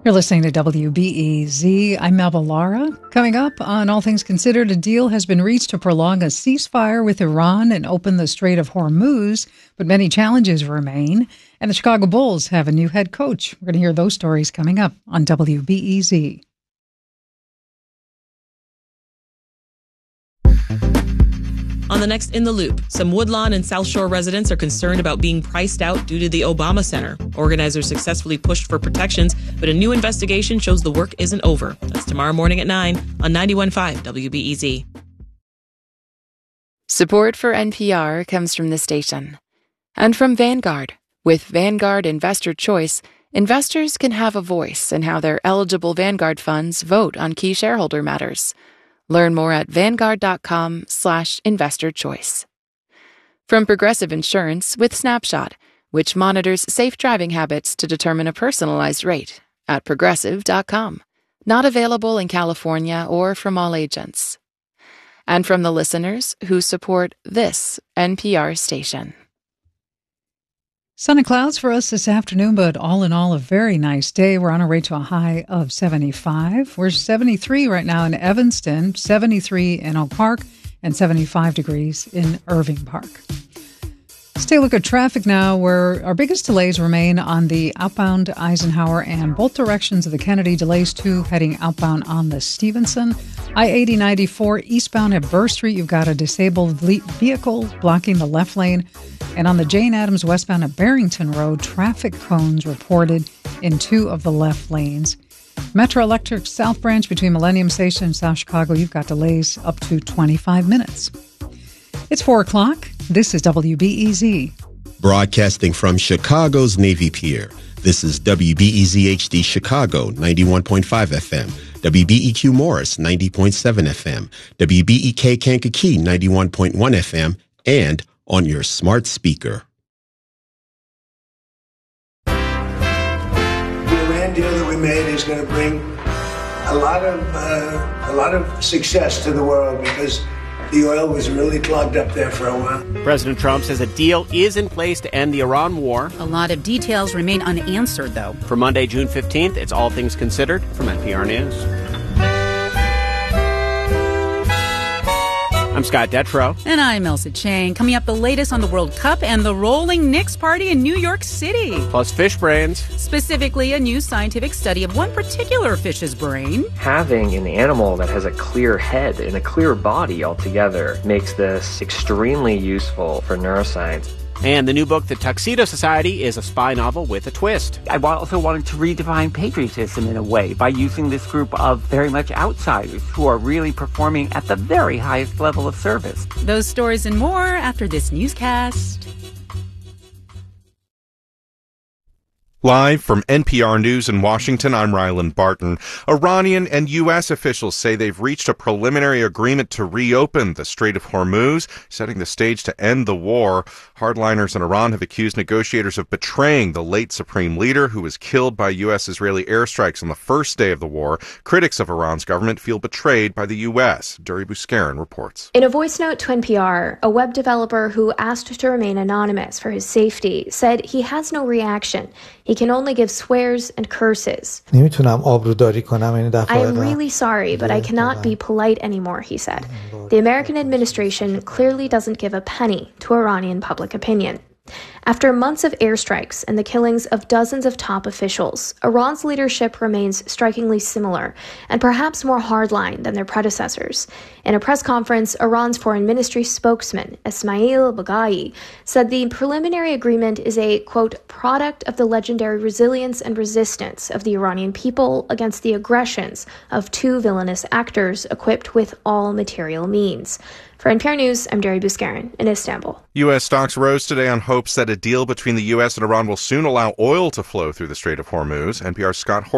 You're listening to WBEZ. I'm Melba Lara. Coming up on All Things Considered, a deal has been reached to prolong a ceasefire with Iran and open the Strait of Hormuz, but many challenges remain. And the Chicago Bulls have a new head coach. We're going to hear those stories coming up on WBEZ. On the next In the Loop, some Woodlawn and South Shore residents are concerned about being priced out due to the Obama Center. Organizers successfully pushed for protections, but a new investigation shows the work isn't over. That's tomorrow morning at 9 on 91.5 WBEZ. Support for NPR comes from the station and from Vanguard. With Vanguard Investor Choice, investors can have a voice in how their eligible Vanguard funds vote on key shareholder matters. Learn more at Vanguard.com/investorchoice. From Progressive Insurance with Snapshot, which monitors safe driving habits to determine a personalized rate at Progressive.com. Not available in California or from all agents. And from the listeners who support this NPR station. Sun and clouds for us this afternoon, but all in all, a very nice day. We're on our way to a high of 75. We're 73 right now in Evanston, 73 in Oak Park, and 75 degrees in Irving Park. Let's take a look at traffic now, where our biggest delays remain on the outbound Eisenhower and both directions of the Kennedy. Delays too heading outbound on the Stevenson. I-80-94 eastbound at Burr Street, you've got a disabled vehicle blocking the left lane. And on the Jane Addams westbound at Barrington Road, traffic cones reported in two of the left lanes. Metro Electric South Branch between Millennium Station and South Chicago, you've got delays up to 25 minutes. It's 4 o'clock. This is WBEZ. Broadcasting from Chicago's Navy Pier, this is WBEZ HD Chicago, 91.5 FM. WBEQ Morris, 90.7 FM. WBEK Kankakee, 91.1 FM. And on your smart speaker. The Iran deal that we made is going to bring a lot of success to the world because the oil was really clogged up there for a while. President Trump says a deal is in place to end the Iran war. A lot of details remain unanswered, though. For Monday, June 15th, it's All Things Considered from NPR News. I'm Scott Detrow. And I'm Elsa Chang. Coming up, the latest on the World Cup and the rolling Knicks party in New York City. Plus fish brains. Specifically, a new scientific study of one particular fish's brain. Having an animal that has a clear head and a clear body altogether makes this extremely useful for neuroscience. And the new book, The Tuxedo Society, is a spy novel with a twist. I also wanted to redefine patriotism in a way by using this group of very much outsiders who are really performing at the very highest level of service. Those stories and more after this newscast. Live from NPR News in Washington, I'm Ryland Barton. Iranian and U.S. officials say they've reached a preliminary agreement to reopen the Strait of Hormuz, setting the stage to end the war. Hardliners in Iran have accused negotiators of betraying the late supreme leader who was killed by U.S.-Israeli airstrikes on the first day of the war. Critics of Iran's government feel betrayed by the U.S. Duri Buskarin reports. In a voice note to NPR, a web developer who asked to remain anonymous for his safety said he has no reaction. He can only give swears and curses. I am really sorry, but I cannot be polite anymore, he said. The American administration clearly doesn't give a penny to Iranian public opinion. After months of airstrikes and the killings of dozens of top officials, Iran's leadership remains strikingly similar and perhaps more hardline than their predecessors. In a press conference, Iran's foreign ministry spokesman, Ismail Baghai, said the preliminary agreement is a, quote, product of the legendary resilience and resistance of the Iranian people against the aggressions of two villainous actors equipped with all material means. For NPR News, I'm Duri Buskarin in Istanbul. U.S. stocks rose today on hopes that a deal between the U.S. and Iran will soon allow oil to flow through the Strait of Hormuz. NPR's Scott